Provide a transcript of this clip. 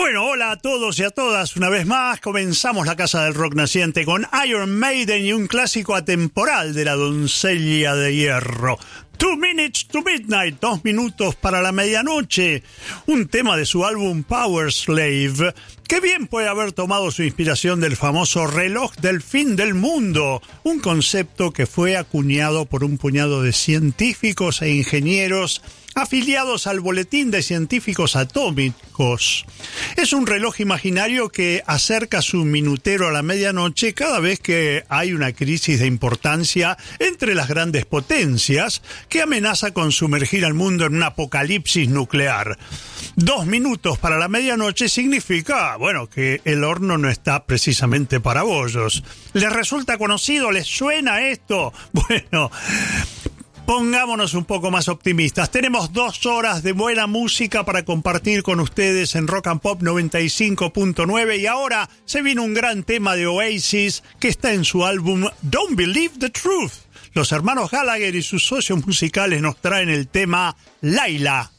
Bueno, hola a todos y a todas. Una vez más comenzamos la Casa del Rock Naciente con Iron Maiden y un clásico atemporal de la doncella de hierro. 2 Minutes to Midnight, 2 minutos para la medianoche. Un tema de su álbum Power Slave, que bien puede haber tomado su inspiración del famoso reloj del fin del mundo, un concepto que fue acuñado por un puñado de científicos e ingenieros afiliados al Boletín de Científicos Atómicos. Es un reloj imaginario que acerca su minutero a la medianoche cada vez que hay una crisis de importancia entre las grandes potencias que amenaza con sumergir al mundo en un apocalipsis nuclear. 2 minutos para la medianoche significa, bueno, que el horno no está precisamente para bollos. ¿Les resulta conocido? ¿Les suena esto? Bueno, pongámonos un poco más optimistas. Tenemos 2 horas de buena música para compartir con ustedes en Rock and Pop 95.9 y ahora se viene un gran tema de Oasis que está en su álbum Don't Believe the Truth. Los hermanos Gallagher y sus socios musicales nos traen el tema Layla.